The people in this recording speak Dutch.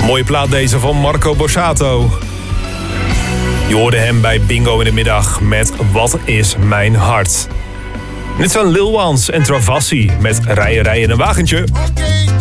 Mooie plaat deze van Marco Borsato. Je hoorde hem bij Bingo in de Middag met Wat is mijn hart. Dit zijn Lil Wans en Travassi met Rijden in een wagentje.